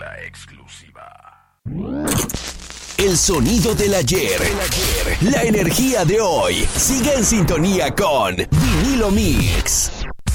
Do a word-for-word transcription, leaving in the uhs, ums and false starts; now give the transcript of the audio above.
Mezcla exclusiva. El sonido del ayer, el ayer, la energía de hoy. Sigue en sintonía con Vinilo Mix.